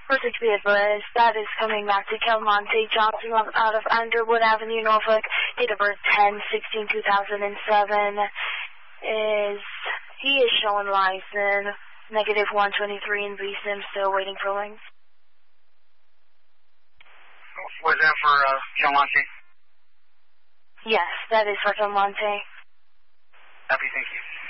Perfect be advised. That is coming back to Kelmonte Johnson out of Underwood Avenue, Norfolk. Date of birth 10/16/2007. He is showing license -123 in VSIM, still waiting for links. Was that for Kelmonte? Yes, that is for Kelmonte. Copy, thank you.